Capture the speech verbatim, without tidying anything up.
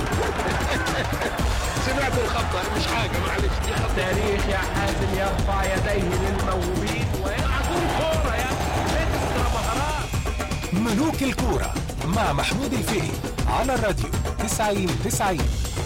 سمعت الخطة مش حاجة، معلش دي خطة. التاريخ يا حازم يرفع يديه للموهوبين ويلعبون كورة يا اكسترا مهارات. ملوك الكورة مع محمود الفقي على الراديو تسعين تسعين.